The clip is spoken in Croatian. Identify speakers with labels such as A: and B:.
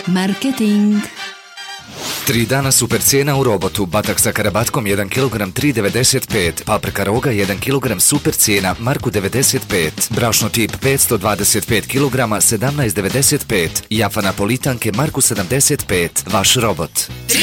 A: Marketing.
B: 3 dana super cijena u Robotu. Batak sa karabatkom 1 kg 3,95, paprika roga 1 kg super cijena marku 95, brašno tip 525 kg 17,95, jafa napolitanke marku 75. Vaš Robot.